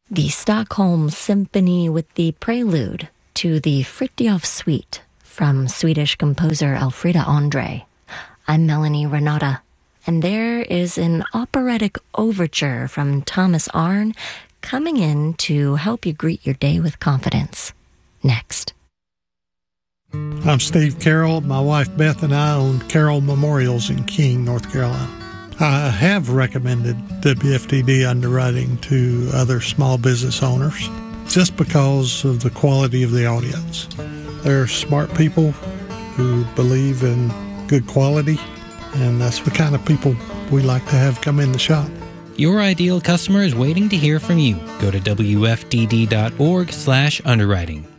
The Stockholm Symphony with the prelude to the Fritjof Suite from Swedish composer Elfrida Andre. I'm Melanie Renata, and there is an operatic overture from Thomas Arne coming in to help you greet your day with confidence. Next. I'm Steve Carroll. My wife Beth and I own Carroll Memorials in King, North Carolina. I have recommended WFTD underwriting to other small business owners just because of the quality of the audience. They're smart people who believe in good quality, and that's the kind of people we like to have come in the shop. Your ideal customer is waiting to hear from you. Go to WFTD.org/underwriting.